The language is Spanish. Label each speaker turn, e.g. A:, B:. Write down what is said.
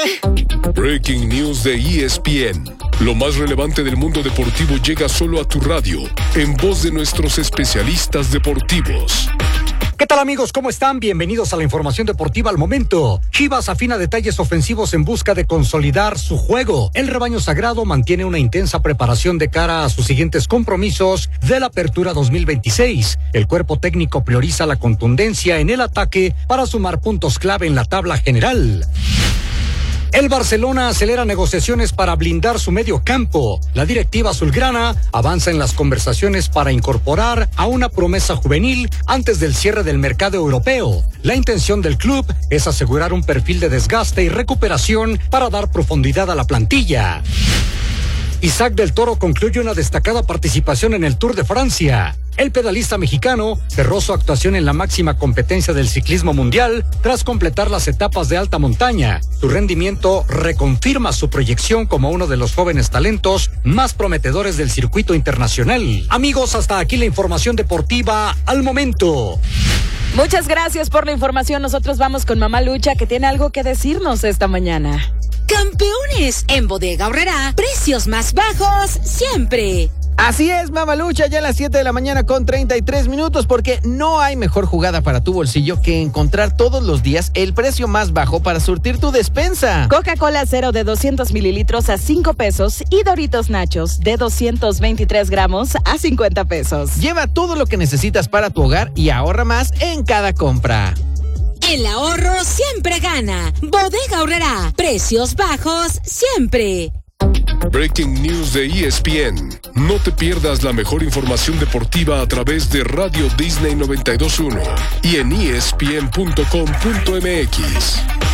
A: Breaking News de ESPN. Lo más relevante del mundo deportivo llega solo a tu radio, en voz de nuestros especialistas deportivos.
B: ¿Qué tal, amigos? ¿Cómo están? Bienvenidos a la información deportiva al momento. Chivas afina detalles ofensivos en busca de consolidar su juego. El rebaño sagrado mantiene una intensa preparación de cara a sus siguientes compromisos de la Apertura 2026. El cuerpo técnico prioriza la contundencia en el ataque para sumar puntos clave en la tabla general. El Barcelona acelera negociaciones para blindar su medio campo. La directiva azulgrana avanza en las conversaciones para incorporar a una promesa juvenil antes del cierre del mercado europeo. La intención del club es asegurar un perfil de desgaste y recuperación para dar profundidad a la plantilla. Isaac del Toro concluye una destacada participación en el Tour de Francia. El pedalista mexicano cerró su actuación en la máxima competencia del ciclismo mundial tras completar las etapas de alta montaña. Su rendimiento reconfirma su proyección como uno de los jóvenes talentos más prometedores del circuito internacional. Amigos, hasta aquí la información deportiva al momento.
C: Muchas gracias por la información. Nosotros vamos con Mamá Lucha, que tiene algo que decirnos esta mañana.
D: Campeones, en Bodega Aurrerá, precios más bajos siempre.
E: Así es, Mamalucha, ya a las 7 de la mañana con 33 minutos, porque no hay mejor jugada para tu bolsillo que encontrar todos los días el precio más bajo para surtir tu despensa.
C: Coca-Cola cero de 200 mililitros a 5 pesos y Doritos Nachos de 223 gramos a 50 pesos.
E: Lleva todo lo que necesitas para tu hogar y ahorra más en cada compra.
D: El ahorro siempre gana. Bodega Aurrerá, precios bajos siempre.
A: Breaking News de ESPN. No te pierdas la mejor información deportiva a través de Radio Disney 92.1 y en ESPN.com.mx.